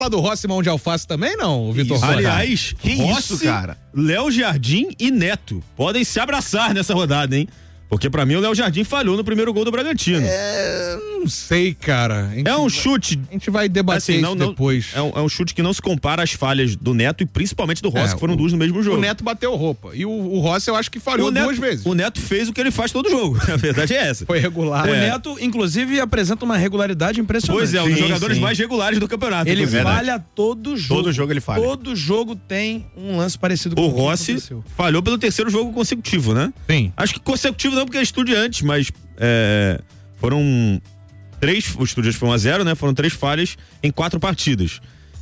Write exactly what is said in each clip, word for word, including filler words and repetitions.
do Rossi Mão de Alface também, não, Vitor Rossi? Aliás, que Rossi, isso, cara? Léo Jardim e Neto podem se abraçar nessa rodada, hein? Porque pra mim o Léo Jardim falhou no primeiro gol do Bragantino. É, não sei, cara. É um chute. A gente vai debater assim, não, isso depois. Não, é, um, é um chute que não se compara às falhas do Neto e principalmente do Rossi, É, que foram o, duas no mesmo jogo. O Neto bateu roupa. E o, o Rossi eu acho que falhou o Neto, duas vezes. O Neto fez o que ele faz todo jogo. A verdade é essa. Foi regular. O É. Neto, inclusive, apresenta uma regularidade impressionante. Pois é, um dos Sim, jogadores sim. mais regulares do campeonato. Ele inclusive. falha todo jogo. Todo jogo ele falha. Todo jogo tem um lance parecido com O o que Rossi aconteceu. falhou pelo terceiro jogo consecutivo, né? Sim. Acho que consecutivo não, porque é Estudiantes, mas é, foram três, o Estudiantes foi um a zero, né? Foram três falhas em quatro partidas.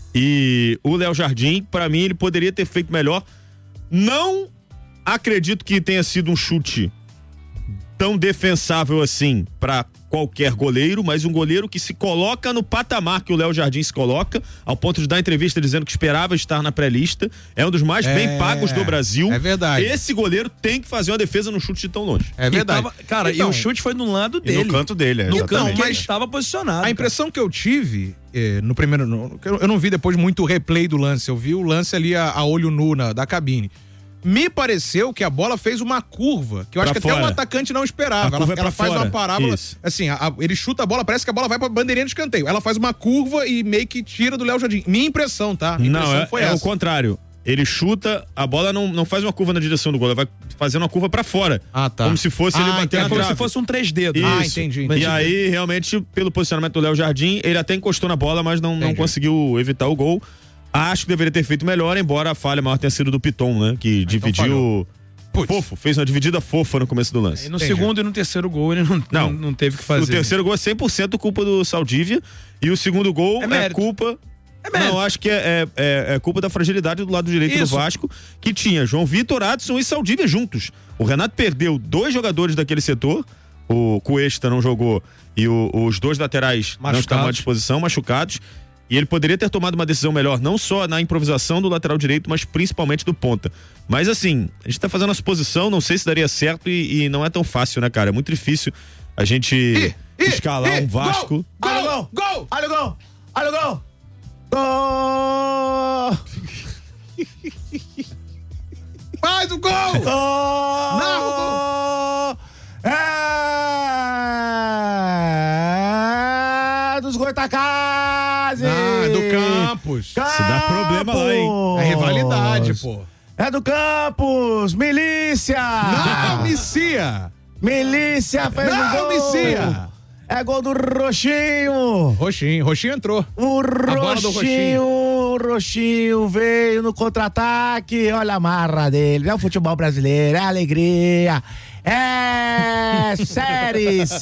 E o Léo Jardim, pra mim, ele poderia ter feito melhor. Não acredito que tenha sido um chute tão defensável assim pra qualquer goleiro, mas um goleiro que se coloca no patamar que o Léo Jardim se coloca, ao ponto de dar entrevista dizendo que esperava estar na pré-lista, é um dos mais É, bem pagos do Brasil. é verdade. Esse goleiro tem que fazer uma defesa no chute de tão longe. É verdade. E tava- cara, Então, e o chute foi no lado E dele. no canto dele, é, No exatamente. canto que ele mas estava posicionado. A impressão que eu tive eh, no primeiro. No, eu não vi depois muito o replay do lance. Eu vi o lance ali a, a olho nu na, da cabine. Me pareceu que a bola fez uma curva, que eu acho Pra que até fora. o atacante não esperava. A Ela, curva é ela pra faz fora. uma parábola. Isso. Assim, a- a- ele chuta a bola, parece que a bola vai pra bandeirinha de escanteio. Ela faz uma curva e meio que tira do Léo Jardim. Minha impressão, tá? Minha Não, impressão é, foi é essa. o contrário. Ele chuta, a bola não, não faz uma curva na direção do gol, ela vai fazendo uma curva pra fora. Ah, tá. Como se fosse ele Ah, bater entendi. na É como trave. se fosse um três dedos. Ah, Isso. entendi, E entendi. aí, realmente, pelo posicionamento do Léo Jardim, ele até encostou na bola, mas não, não Entendi. conseguiu evitar o gol. Acho que deveria ter feito melhor, embora a falha maior tenha sido do Piton, né? Que dividiu. falhou. Putz. Fofo, fez uma dividida fofa no começo do lance. E no Entendi. segundo e no terceiro gol ele não, não. Não. não teve que fazer. O terceiro gol é cem por cento culpa do Saldívia e o segundo gol É é, mérito. culpa. É mérito. Não, acho que é, é, é- é culpa da fragilidade do lado direito Isso. do Vasco, que tinha João Vitor, Adson e Saldívia juntos. O Renato perdeu dois jogadores daquele setor, o Cuesta não jogou e o- os dois laterais não Machucados. estavam à disposição, machucados. E ele poderia ter tomado uma decisão melhor, não só na improvisação do lateral direito, mas principalmente do ponta. Mas assim, a gente tá fazendo a suposição, não sei se daria certo e, e não é tão fácil, né, cara? É muito difícil a gente Ih, ih, escalar ih, um Vasco. Gol! Olha o Gol! Gol! Olha o gol! Olha o gol! Gol! Faz o gol! Gol! Narra o gol! É dos Goitacazes! Ah, é do Campos. Isso dá problema lá, hein? É rivalidade, pô. É do Campos! Milícia! Não, Missia! Milícia fez Não, o gol! Missia! É gol do Roxinho! Roxinho, Roxinho entrou. O bola do Roxinho, o Roxinho veio no contra-ataque. Olha a marra dele. É o futebol brasileiro, é alegria. É Série C.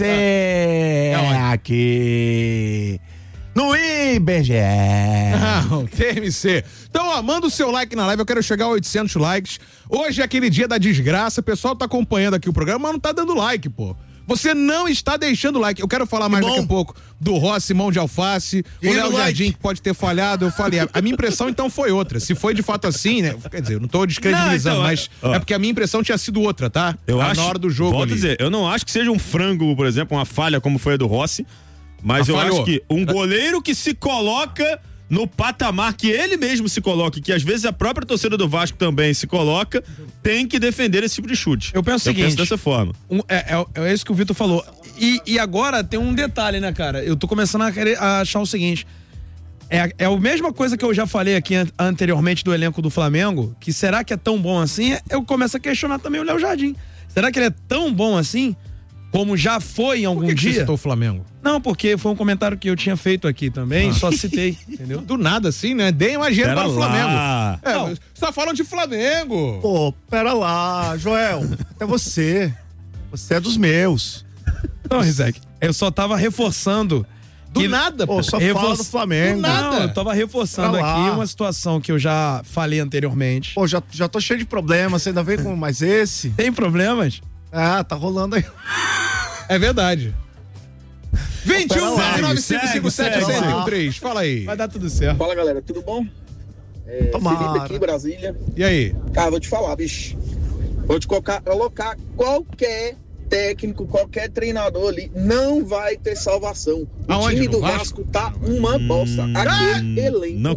É aqui no I B G E. Não, T M C. Então, ó, manda o seu like na live, eu quero chegar a oitocentos likes. Hoje é aquele dia da desgraça, o pessoal tá acompanhando aqui o programa, mas não tá dando like, pô. Você não está deixando like. Eu quero falar mais bom. daqui a pouco do Rossi Mão de Alface, o Diga Léo no like. Jardim que pode ter falhado. Eu falei, a, a minha impressão então foi outra. Se foi de fato assim, né? Quer dizer, eu não tô descredibilizando, Não, então, mas ó. é porque a minha impressão tinha sido outra, tá? Eu Na acho, hora do jogo volto ali. a dizer, eu não acho que seja um frango, por exemplo, uma falha como foi a do Rossi, mas Ah, eu falhou. acho que um goleiro que se coloca no patamar que ele mesmo se coloca, que às vezes a própria torcida do Vasco também se coloca, tem que defender esse tipo de chute. Eu penso o eu seguinte, penso dessa forma. Um- é, é, é isso que o Vitor falou. E, e agora tem um detalhe, né, cara? Eu tô começando a, querer, a achar o seguinte. É, é a mesma coisa que eu já falei aqui an- anteriormente do elenco do Flamengo, que será que é tão bom assim? Eu começo a questionar também o Léo Jardim. Será que ele é tão bom assim, como já foi em algum Por que que você dia? citou o Flamengo? Não, porque foi um comentário que eu tinha feito aqui também, só citei, entendeu? Do nada assim, né? Deem uma agenda Pera para o lá. Flamengo. É, Não. você tá falando de Flamengo. Pô, pera lá, Joel. Até você. Você é dos meus. Não, Rizek, eu só tava reforçando. Do que- nada, pô. Pô, só Reforça- fala do Flamengo. Do nada. Não, eu tava reforçando Pra lá. aqui uma situação que eu já falei anteriormente. Pô, já, já tô cheio de problemas. Você ainda vem com mais esse? Tem problemas? Ah, tá rolando aí. É verdade. vinte e um, Segue, nove cinco cinco sete, segue, seis um três. Fala aí. Vai dar tudo certo. Fala galera, tudo bom? É, Tomara. Felipe aqui, Brasília. E aí? Cara, vou te falar, bicho. Vou te colocar, colocar qualquer técnico, qualquer treinador ali, não vai ter salvação. O Aonde? time No do Vasco? Vasco tá uma bosta. Aquele elenco Não